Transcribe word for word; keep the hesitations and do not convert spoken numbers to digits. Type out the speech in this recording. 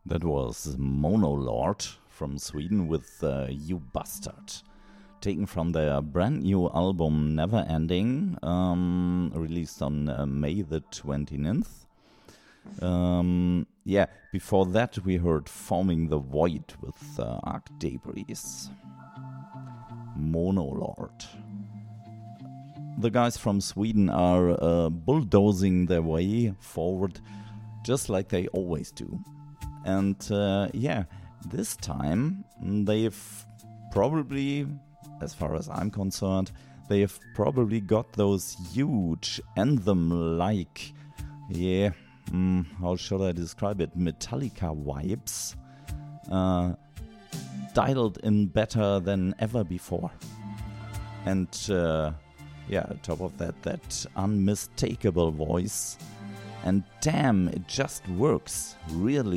That was Monolord from Sweden with uh, You Bastard, taken from their brand new album Never Ending, um, released on uh, May the twenty-ninth. Um, yeah, before that we heard Forming the Void with uh, Arc Debris. Monolord. The guys from Sweden are uh, bulldozing their way forward just like they always do. And uh, yeah, this time they've probably, as far as I'm concerned, they've probably got those huge anthem-like, yeah, mm, how should I describe it, Metallica vibes, uh, dialed in better than ever before. And uh, yeah, on top of that, that unmistakable voice. And damn, it just works really